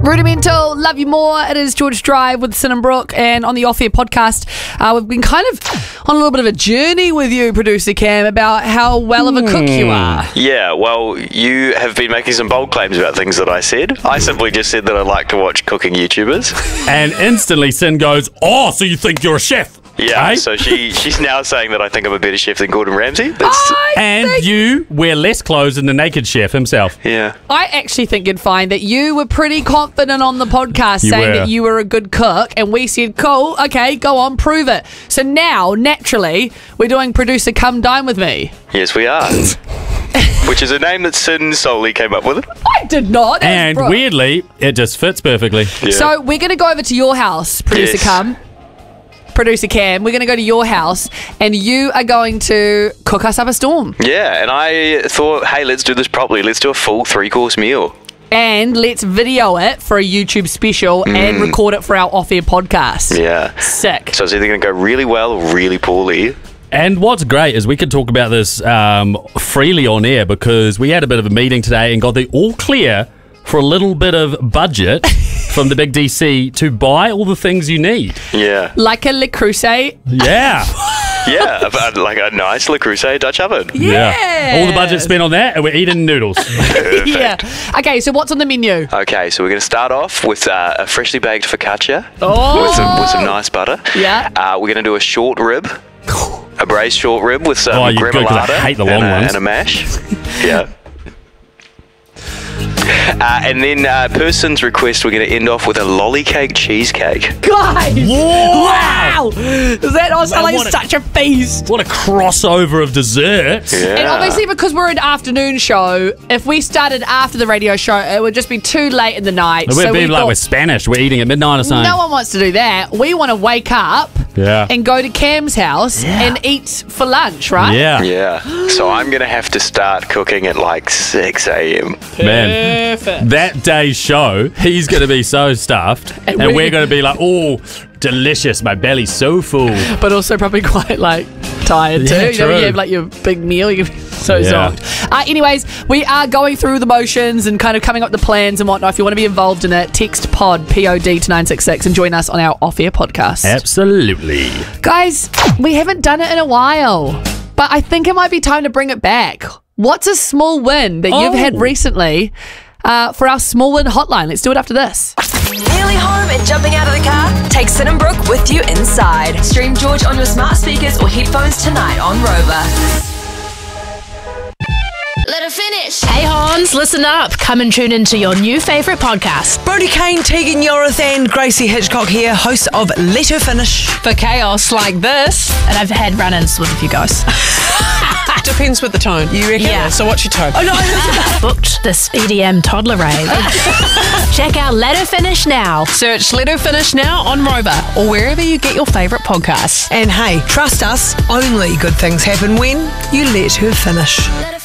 Rudimental, love you more. It is George Drive with Sin and Brooke, and on the Off Air podcast, we've been kind of on a little bit of a journey with you, producer Cam, about how well of a cook you are. Yeah, well, you have been making some bold claims about things that I said. I simply just said that I like to watch cooking YouTubers. And instantly Sin goes, "Oh, so you think you're a chef?" Yeah, eh? so she's now saying that I think I'm a better chef than Gordon Ramsay. And you wear less clothes than the naked chef himself. Yeah. I actually think you'd find that you were pretty confident on the podcast saying that you were a good cook, and we said, cool, okay, go on, prove it. So now, naturally, we're doing Producer Come Dine With Me. Yes, we are. Which is a name that Sin solely came up with. I did not. That was And Brooke. weirdly, it just fits perfectly. Yeah. So we're going to go over to your house, Producer Yes. Producer Cam. We're going to go to your house, and you are going to cook us up a storm. Yeah, and I thought, hey, let's do this properly. Let's do a full 3-course meal. And let's video it for a YouTube special and record it for our off-air podcast. Yeah. Sick. So it's either going to go really well or really poorly. And what's great is we could talk about this freely on air, because we had a bit of a meeting today and got the all clear for a little bit of budget from the big DC to buy all the things you need. Yeah. Like a Le Creuset. Yeah. Yeah, like a nice Le Creuset Dutch oven. Yeah. All the budget spent on that, and we're eating noodles. Perfect. Yeah. Okay, so what's on the menu? Okay, so we're going to start off with a freshly baked focaccia Oh. with some nice butter. Yeah. We're going to do a short rib, a braised short rib with some Oh, you're good, 'cause I gremolata hate the long and ones. a mash. Yeah. And then person's request, we're going to end off with a lollycake cheesecake. Guys! Whoa! Wow! Does that not sound like what a- such a feast? What a crossover of desserts. Yeah. And obviously, because we're an afternoon show, if we started after the radio show, it would just be too late in the night. We're so being we like thought, we're Spanish. We're eating at midnight or something. no one wants to do that. We want to wake up Yeah. and go to Cam's house and eat for lunch, right? Yeah. Yeah. So I'm going to have to start cooking at like 6 a.m. Man. Perfect. That day's show, he's going to be so stuffed. And we're going to be like, oh, delicious. My belly's so full. But also probably quite like tired too. Yeah, You know, when you true. have like your big meal, you can be so Yeah. zonked. Anyways, we are going through the motions and kind of coming up with the plans and whatnot. If you want to be involved in it, text POD, P-O-D to 966 and join us on our off-air podcast. Absolutely. Guys, we haven't done it in a while, but I think it might be time to bring it back. What's a small win that you've had recently for our small win hotline? Let's do it after this. Nearly home and jumping out of the car? Take Sin and Brooke with you inside. Stream George on your smart speakers or headphones tonight on Rover. Let her finish. Hey Hans, listen up. Come and tune into your new favourite podcast. Brody Kane, Tegan Yorith and Gracie Hitchcock here, hosts of Let Her Finish. For chaos like this. And I've had run-ins with a few guys. Depends with the tone. You reckon? Yeah. So what's your tone? Oh, no. Booked this EDM toddler rave. Check out Let Her Finish now. Search Let Her Finish now on Rover or wherever you get your favourite podcasts. And hey, trust us, only good things happen when you let her finish. Let her